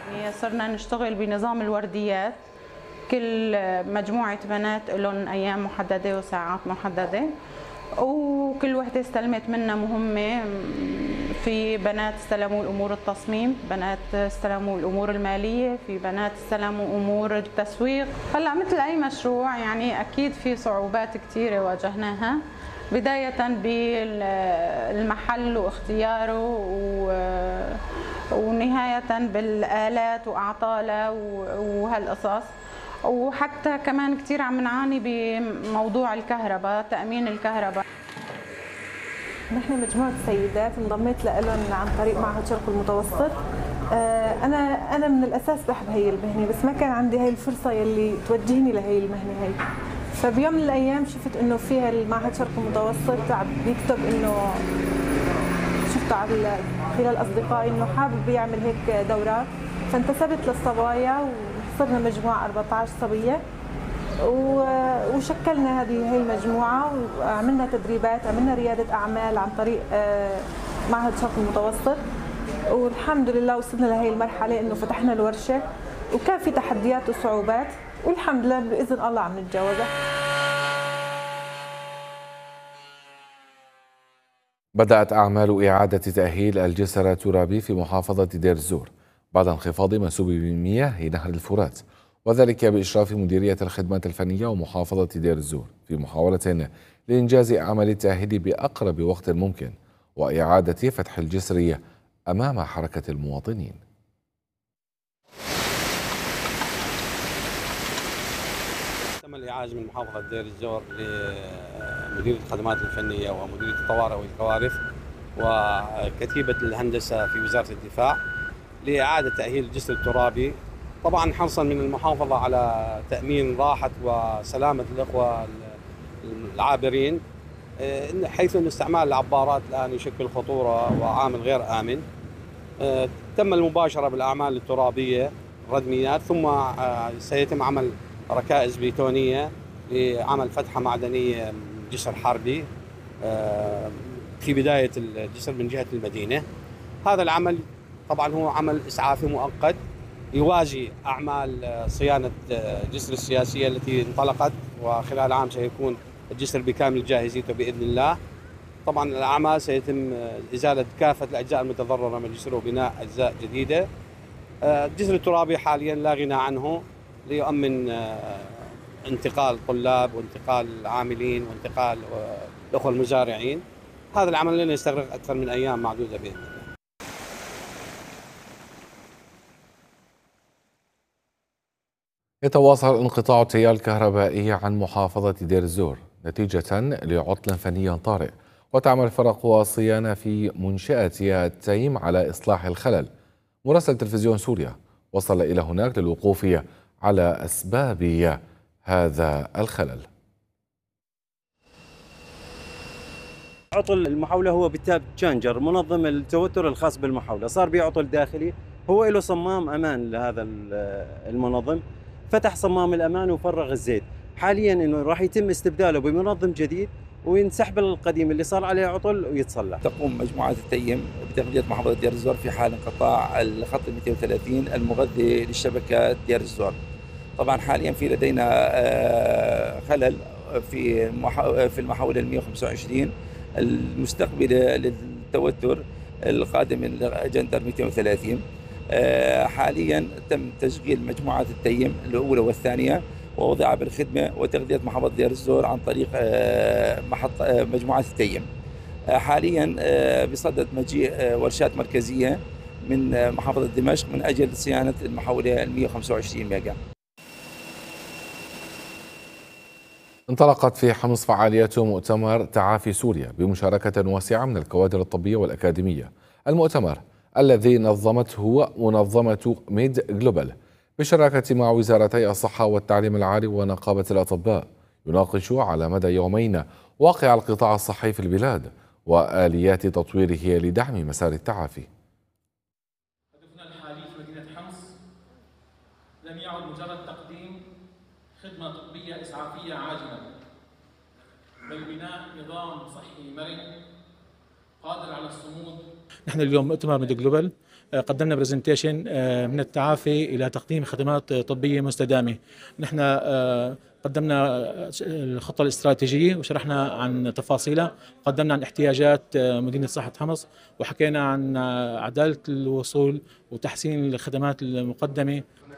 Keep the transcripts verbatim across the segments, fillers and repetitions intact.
صرنا نشتغل بنظام الورديات، كل مجموعة بنات لهم أيام محددة وساعات محددة، وكل وحدة استلمت منا مهمة. في بنات استلموا الأمور التصميم، بنات استلموا الأمور المالية، في بنات استلموا أمور التسويق. هلا مثل أي مشروع يعني أكيد في صعوبات كثيرة واجهناها، بداية بالمحل واختياره ونهاية بالآلات وأعطالها وهالقصص. وحتى كمان كثير عم نعاني بموضوع الكهرباء، تأمين الكهرباء. نحن مجموعة سيدات انضميت لهم عن طريق معهد شرق المتوسط. أنا أنا من الأساس بحب هي المهنة، بس ما كان عندي هي الفرصة يلي توجهني لهي المهنة هي. فبيوم من الأيام شفت إنه فيها المعهد شرق المتوسط عم بيكتب إنه شفته على خلال أصدقائي إنه حابب يعمل هيك دورات، فانتسبت للصبايا وصرنا مجموعة أربعة عشر صبية، وشكلنا هذه هي المجموعة وعملنا تدريبات، عملنا ريادة أعمال عن طريق معهد شرق المتوسط، والحمد لله وصلنا لهي المرحلة إنه فتحنا الورشة، وكان في تحديات وصعوبات، والحمد لله بإذن الله عم نتجاوزها. بدأت أعمال إعادة تأهيل الجسر الترابي في محافظة دير الزور بعد انخفاض منسوب مياه نهر الفرات، وذلك بإشراف مديرية الخدمات الفنية ومحافظة دير الزور في محاولة لإنجاز أعمال التأهيل بأقرب وقت ممكن وإعادة فتح الجسر أمام حركة المواطنين. تم الإعاز من محافظة دير الزور لمديرية الخدمات الفنية ومديرية الطوارئ والكوارث وكتيبة الهندسة في وزارة الدفاع لإعادة تأهيل الجسر الترابي، طبعا حرصا من المحافظة على تأمين راحة وسلامة الأخوة العابرين، حيث أن استعمال العبارات الآن يشكل خطورة وعامل غير آمن. تم المباشرة بالأعمال الترابية ردميات، ثم سيتم عمل ركائز بيتونية لعمل فتحة معدنية جسر حربي في بداية الجسر من جهة المدينة. هذا العمل طبعا هو عمل إسعافي مؤقت يوازي أعمال صيانة الجسر السياسية التي انطلقت، وخلال عام سيكون الجسر بكامل جاهزيته بإذن الله. طبعا الأعمال سيتم إزالة كافة الأجزاء المتضررة من الجسر وبناء أجزاء جديدة. الجسر الترابي حاليا لا غنى عنه ليؤمن انتقال الطلاب وانتقال العاملين وانتقال الأخوة المزارعين. هذا العمل لن يستغرق أكثر من أيام معدودة بإذن الله. يتواصل انقطاع التيار الكهربائي عن محافظة دير الزور نتيجة لعطل فني طارئ، وتعمل فرق الصيانة في منشأة التيم على إصلاح الخلل. مراسل تلفزيون سوريا وصل إلى هناك للوقوف على أسباب هذا الخلل. عطل المحولة هو بالتاب تشانجر منظم التوتر الخاص بالمحولة، صار به عطل داخلي، هو له صمام أمان لهذا المنظم، فتح صمام الأمان وفرغ الزيت. حاليا إنه راح يتم استبداله بمنظم جديد وينسحب القديم اللي صار عليه عطل ويتصلح. تقوم مجموعة التيم بتغذية محافظة دير الزور في حال انقطاع الخط مئتين وثلاثين المغذي للشبكة دير الزور. طبعا حاليا في لدينا خلل في في المحولة مئة وخمسة وعشرين المستقبلة للتوتر القادم من جندر مئتين وثلاثين. حاليا تم تشغيل مجموعة التيم الأولى والثانية ووضع بالخدمة وتغذية محافظة دير الزور عن طريق محط مجموعة التيم. حاليا بصدد مجيء ورشات مركزية من محافظة دمشق من أجل صيانة المحولة مئة وخمسة وعشرين ميجا. انطلقت في حمص فعاليات مؤتمر تعافي سوريا بمشاركة واسعة من الكوادر الطبية والأكاديمية. المؤتمر الذي نظمته منظمة ميد جلوبال بالشراكة مع وزارتي الصحة والتعليم العالي ونقابة الأطباء يناقش على مدى يومين واقع القطاع الصحي في البلاد وآليات تطويره لدعم مسار التعافي. هدفنا الحالي في مدينة حمص لم يعد مجرد تقديم خدمة طبية إسعافية عاجلة، بل بناء نظام صحي مرن قادر على الصمود. نحن اليوم مؤتمر ميد جلوبال قدمنا برزنتيشن من التعافي إلى تقديم خدمات طبية مستدامة. نحن قدمنا الخطة الاستراتيجية وشرحنا عن تفاصيلها، قدمنا عن احتياجات مدينة صحة حمص، وحكينا عن عدالة الوصول وتحسين الخدمات المقدمة.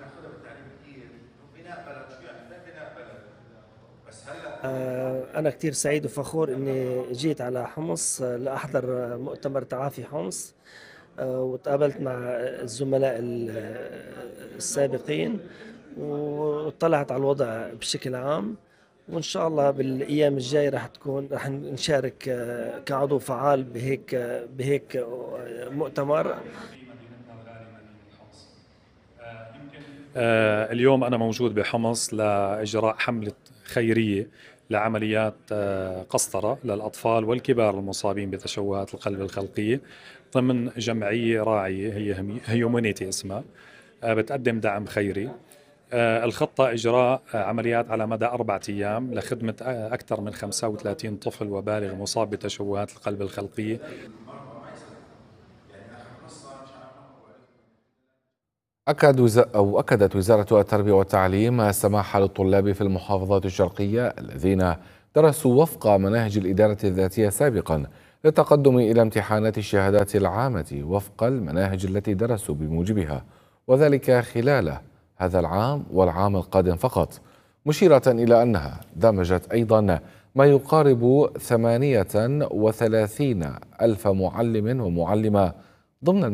أنا كتير سعيد وفخور إني جيت على حمص لأحضر مؤتمر تعافي حمص، وتقابلت مع الزملاء السابقين واطلعت على الوضع بشكل عام، وإن شاء الله بالأيام الجاية رح تكون رح نشارك كعضو فعال بهيك بهيك مؤتمر. اليوم أنا موجود بحمص لإجراء حملة خيرية لعمليات قسطرة للأطفال والكبار المصابين بتشوهات القلب الخلقية ضمن جمعية راعية هي هيومانيتي اسمها، بتقدم دعم خيري. الخطة إجراء عمليات على مدى أربعة أيام لخدمة أكثر من خمسة وثلاثين طفل وبالغ مصاب بتشوهات القلب الخلقية. أكد وز... أو أكدت وزارة التربية والتعليم السماح للطلاب في المحافظات الشرقية الذين درسوا وفق مناهج الإدارة الذاتية سابقا للتقدم إلى امتحانات الشهادات العامة وفق المناهج التي درسوا بموجبها، وذلك خلال هذا العام والعام القادم فقط، مشيرة إلى أنها دمجت أيضا ما يقارب ثمانية وثلاثين ألف معلم ومعلمة ضمن